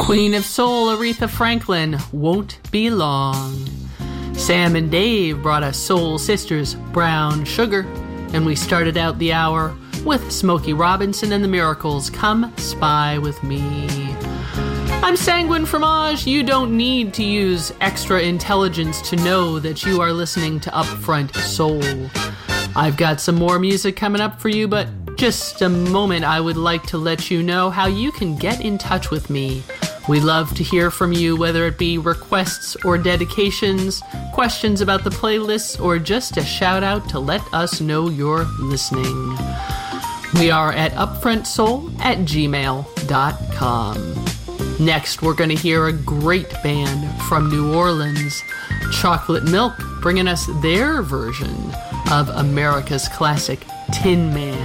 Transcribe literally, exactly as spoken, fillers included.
Queen of Soul, Aretha Franklin, Won't Be Long. Sam and Dave brought us Soul Sisters, Brown Sugar. And we started out the hour with Smokey Robinson and the Miracles, Come Spy With Me. I'm Sanguine Fromage. You don't need to use extra intelligence to know that you are listening to Upfront Soul. I've got some more music coming up for you, but just a moment, I would like to let you know how you can get in touch with me. We love to hear from you, whether it be requests or dedications, questions about the playlists, or just a shout out to let us know you're listening. We are at upfrontsoul at gmail dot com. Next, we're going to hear a great band from New Orleans, Chocolate Milk, bringing us their version of America's classic Tin Man.